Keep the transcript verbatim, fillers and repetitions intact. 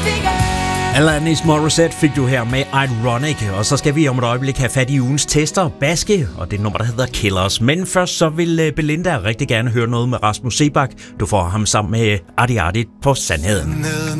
Alanis Morissette fik du her med Ironic, og så skal vi om et øjeblik have fat i ugens tester, Baske, og det nummer, der hedder Killers. Men først så vil Belinda rigtig gerne høre noget med Rasmus Seebach. Du får ham sammen med Arti Arti på Sandheden.